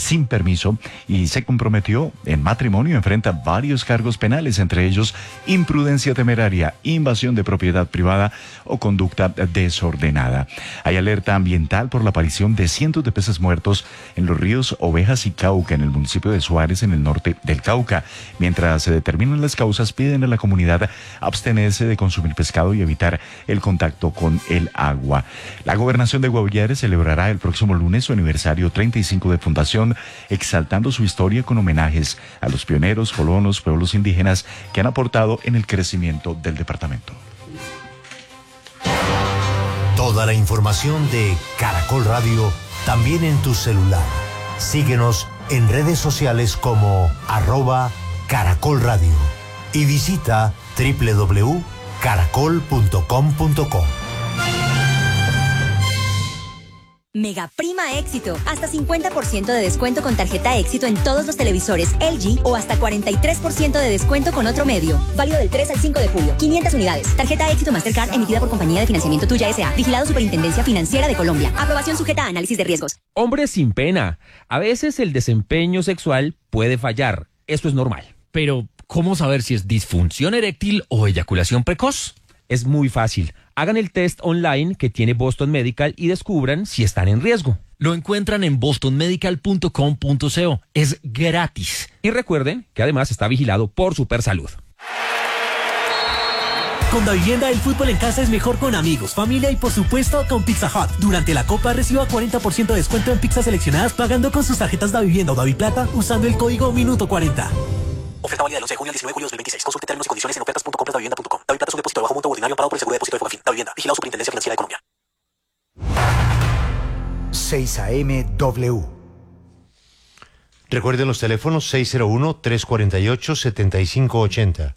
sin permiso y se comprometió en matrimonio. Enfrenta varios cargos penales, entre ellos imprudencia temeraria, invasión de propiedad privada o conducta desordenada. Hay alerta ambiental por la aparición de cientos de peces muertos en los ríos Ovejas y Cauca, en el municipio de Suárez, en el norte del Cauca. Mientras se determinan las causas, piden a la comunidad abstenerse de consumir pescado y evitar el contacto con el agua. La gobernación de Guaviare celebrará el próximo lunes su aniversario 35 de fundación, exaltando su historia con homenajes a los pioneros, colonos, pueblos indígenas que han aportado en el crecimiento del departamento. Toda la información de Caracol Radio también en tu celular. Síguenos en redes sociales como @Caracol Radio y visita www.caracol.com.co. Mega Prima Éxito. Hasta 50% de descuento con tarjeta Éxito en todos los televisores LG o hasta 43% de descuento con otro medio. Válido del 3 al 5 de julio. 500 unidades. Tarjeta Éxito Mastercard emitida por Compañía de Financiamiento Tuya S.A. Vigilado Superintendencia Financiera de Colombia. Aprobación sujeta a análisis de riesgos. Hombres sin pena. A veces el desempeño sexual puede fallar. Esto es normal. Pero, ¿cómo saber si es disfunción eréctil o eyaculación precoz? Es muy fácil. Hagan el test online que tiene Boston Medical y descubran si están en riesgo. Lo encuentran en bostonmedical.com.co. Es gratis. Y recuerden que además está vigilado por Supersalud. Con Davivienda, el fútbol en casa es mejor con amigos, familia y por supuesto con Pizza Hut. Durante la Copa reciba 40% de descuento en pizzas seleccionadas pagando con sus tarjetas Davivienda o Daviplata usando el código Minuto40. Oferta válida del 11 de junio al 19 de julio de 2026. Consulte términos y condiciones en ofertas.compra.davivienda.com. Daviplata es un depósito de bajo monto ordinario amparado por el seguro de depósito de Fogafín. Davivienda. Vigilado Superintendencia Financiera de Colombia. 6 AM W. Recuerden los teléfonos 601-348-7580.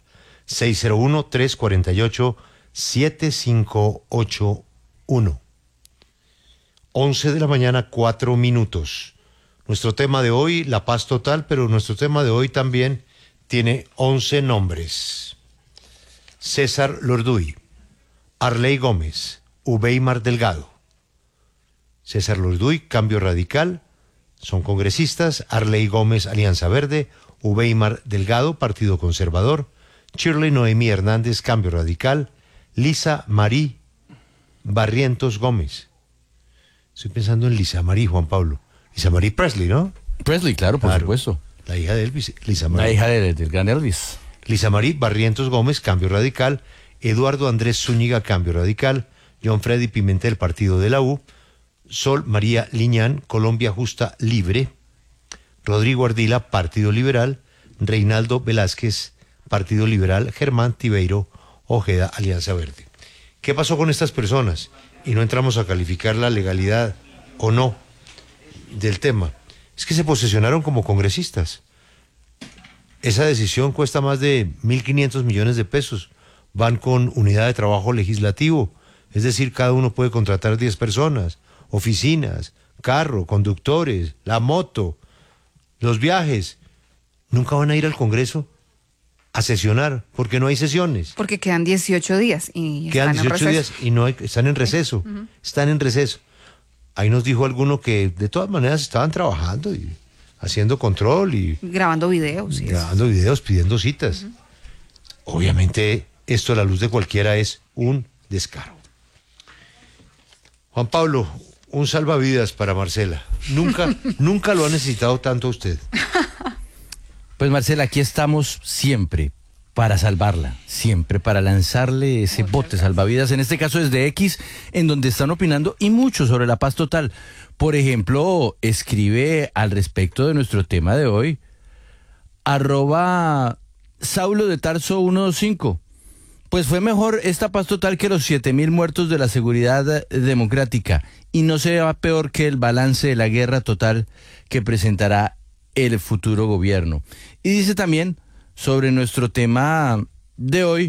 601-348-7581. 11 de la mañana, 4 minutos. Nuestro tema de hoy, la paz total, pero nuestro tema de hoy también tiene 11 nombres. César Lorduy, Arley Gómez, Ubeimar Delgado. César Lorduy, Cambio Radical, son congresistas. Arley Gómez, Alianza Verde. Ubeimar Delgado, Partido Conservador. Shirley Noemí Hernández, Cambio Radical. Lisa Marí Barrientos Gómez. Estoy pensando en Lisa Marí, Juan Pablo. Lisa Marie Presley, ¿no? Presley, claro, por supuesto. La hija de Elvis, Lisa Marie. La hija del gran Elvis. Lisa Marie Barrientos Gómez, Cambio Radical. Eduardo Andrés Zúñiga, Cambio Radical. John Freddy Pimentel, Partido de la U. Sol María Liñán, Colombia Justa Libre. Rodrigo Ardila, Partido Liberal. Reinaldo Velázquez, Partido Liberal. Germán Tibeiro Ojeda, Alianza Verde. ¿Qué pasó con estas personas? Y no entramos a calificar la legalidad o no del tema. Es que se posesionaron como congresistas. Esa decisión cuesta más de 1.500 millones de pesos. Van con unidad de trabajo legislativo, es decir, cada uno puede contratar 10 personas, oficinas, carro, conductores, la moto, los viajes. Nunca van a ir al Congreso a sesionar, porque no hay sesiones. Porque quedan 18 días y quedan están 18 días y no hay, están en receso. Están en receso. Ahí nos dijo alguno que de todas maneras estaban trabajando y haciendo control y grabando videos. Grabando videos, pidiendo citas. Obviamente, esto a la luz de cualquiera es un descaro. Juan Pablo, un salvavidas para Marcela. Nunca lo ha necesitado tanto usted. Pues Marcela, aquí estamos siempre para salvarla, siempre para lanzarle ese bote salvavidas, en este caso desde X, en donde están opinando y mucho sobre la paz total. Por ejemplo, escribe al respecto de nuestro tema de hoy, @Saulo de Tarso 125. Pues fue mejor esta paz total que los 7.000 muertos de la seguridad democrática y no será peor que el balance de la guerra total que presentará el futuro gobierno. Y dice también sobre nuestro tema de hoy,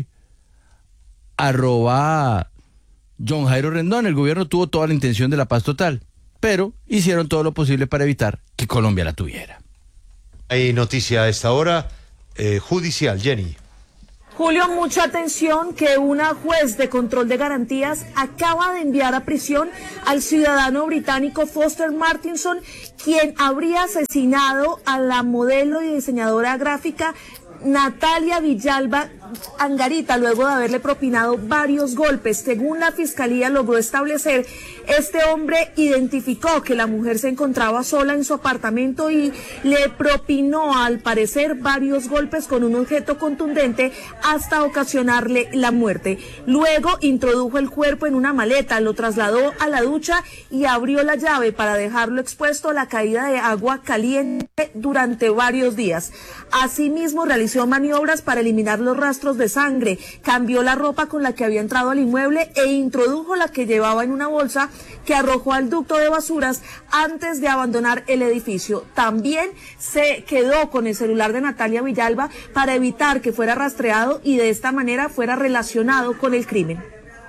@John Jairo Rendón, el gobierno tuvo toda la intención de la paz total, pero hicieron todo lo posible para evitar que Colombia la tuviera. Hay noticia a esta hora, judicial, Jenny. Julio, mucha atención que una juez de control de garantías acaba de enviar a prisión al ciudadano británico Foster Martinson, quien habría asesinado a la modelo y diseñadora gráfica Natalia Villalba Angarita, luego de haberle propinado varios golpes. Según la fiscalía logró establecer, este hombre identificó que la mujer se encontraba sola en su apartamento y le propinó, al parecer, varios golpes con un objeto contundente hasta ocasionarle la muerte. Luego introdujo el cuerpo en una maleta, lo trasladó a la ducha y abrió la llave para dejarlo expuesto a la caída de agua caliente durante varios días. Asimismo, realizó maniobras para eliminar los rastros de sangre, cambió la ropa con la que había entrado al inmueble e introdujo la que llevaba en una bolsa que arrojó al ducto de basuras antes de abandonar el edificio. También se quedó con el celular de Natalia Villalba para evitar que fuera rastreado y de esta manera fuera relacionado con el crimen.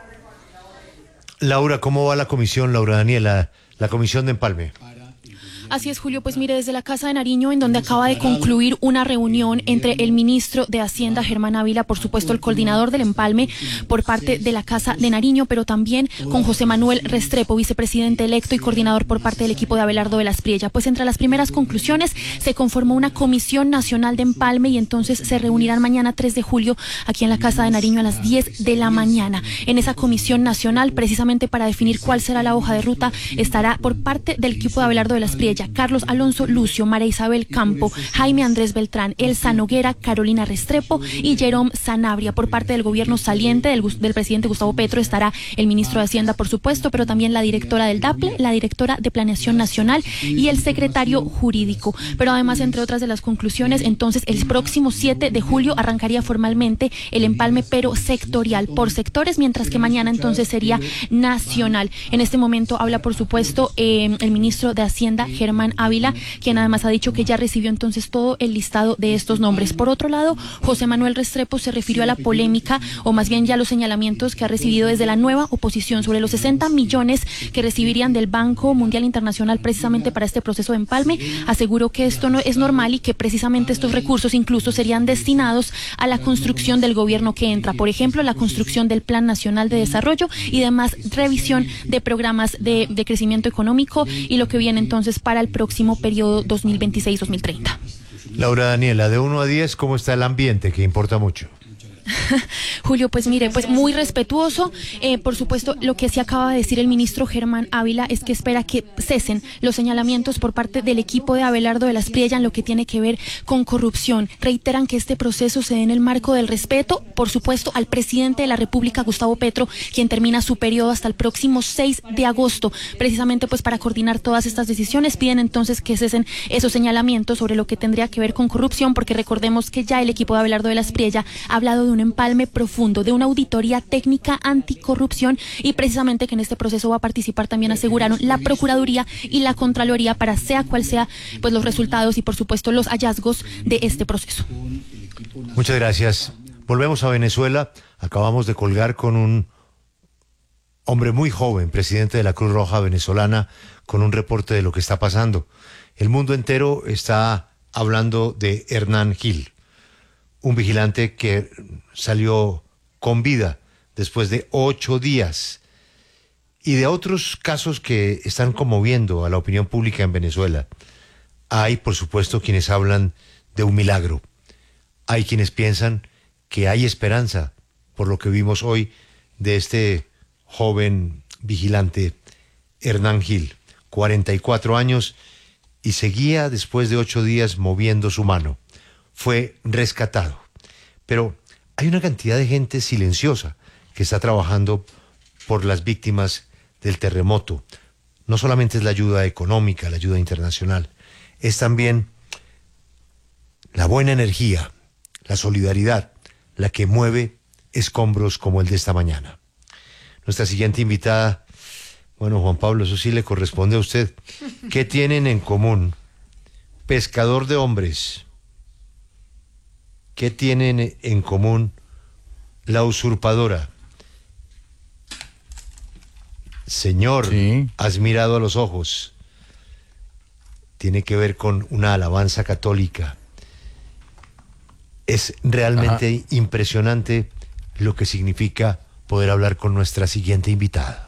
Laura, ¿cómo va la comisión, Laura Daniela, la comisión de Empalme? Así es, Julio, pues mire, desde la Casa de Nariño, en donde acaba de concluir una reunión entre el ministro de Hacienda, Germán Ávila, por supuesto el coordinador del empalme por parte de la Casa de Nariño, pero también con José Manuel Restrepo, vicepresidente electo y coordinador por parte del equipo de Abelardo de la Espriella. Pues entre las primeras conclusiones se conformó una comisión nacional de empalme y entonces se reunirán mañana 3 de julio aquí en la Casa de Nariño a las 10 de la mañana. En esa comisión nacional, precisamente para definir cuál será la hoja de ruta, estará por parte del equipo de Abelardo de la Espriella Carlos Alonso Lucio, María Isabel Campo, Jaime Andrés Beltrán, Elsa Noguera, Carolina Restrepo y Jerome Sanabria. Por parte del gobierno saliente del presidente Gustavo Petro estará el ministro de Hacienda, por supuesto, pero también la directora del DAPLE, la directora de Planeación Nacional y el secretario jurídico. Pero además, entre otras de las conclusiones, entonces el próximo 7 de julio arrancaría formalmente el empalme, pero sectorial, por sectores, mientras que mañana entonces sería nacional. En este momento habla, por supuesto, el ministro de Hacienda, Germán Ávila, quien además ha dicho que ya recibió entonces todo el listado de estos nombres. Por otro lado, José Manuel Restrepo se refirió a la polémica, o más bien ya los señalamientos que ha recibido desde la nueva oposición sobre los 60 millones que recibirían del Banco Mundial Internacional precisamente para este proceso de empalme. Aseguró que esto no es normal y que precisamente estos recursos incluso serían destinados a la construcción del gobierno que entra. Por ejemplo, la construcción del Plan Nacional de Desarrollo y demás revisión de programas de crecimiento económico y lo que viene entonces para el próximo periodo 2026-2030. Laura Daniela, de 1 a 10, ¿cómo está el ambiente? Que importa mucho. Julio, pues mire, pues muy respetuoso. Por supuesto, lo que sí acaba de decir el ministro Germán Ávila es que espera que cesen los señalamientos por parte del equipo de Abelardo de la Espriella en lo que tiene que ver con corrupción. Reiteran que este proceso se dé en el marco del respeto, por supuesto, al presidente de la República, Gustavo Petro, quien termina su periodo hasta el próximo 6 de agosto. Precisamente pues para coordinar todas estas decisiones, piden entonces que cesen esos señalamientos sobre lo que tendría que ver con corrupción, porque recordemos que ya el equipo de Abelardo de la Espriella ha hablado de un empalme profundo, de una auditoría técnica anticorrupción, y precisamente que en este proceso va a participar, también aseguraron, la Procuraduría y la Contraloría para sea cual sea pues los resultados y por supuesto los hallazgos de este proceso. Muchas gracias. Volvemos a Venezuela. Acabamos de colgar con un hombre muy joven, presidente de la Cruz Roja venezolana, con un reporte de lo que está pasando. El mundo entero está hablando de Hernán Gil, un vigilante que salió con vida después de 8 días, y de otros casos que están conmoviendo a la opinión pública en Venezuela. Hay, por supuesto, quienes hablan de un milagro. Hay quienes piensan que hay esperanza por lo que vimos hoy de este joven vigilante Hernán Gil, 44 años, y seguía después de 8 días moviendo su mano. Fue rescatado. Pero hay una cantidad de gente silenciosa que está trabajando por las víctimas del terremoto. No solamente es la ayuda económica, la ayuda internacional, es también la buena energía, la solidaridad, la que mueve escombros como el de esta mañana. Nuestra siguiente invitada, bueno, Juan Pablo, eso sí le corresponde a usted. ¿Qué tienen en común? Pescador de hombres. ¿Qué tienen en común? La usurpadora. Señor, sí, has mirado a los ojos. Tiene que ver con una alabanza católica. Es realmente impresionante lo que significa poder hablar con nuestra siguiente invitada.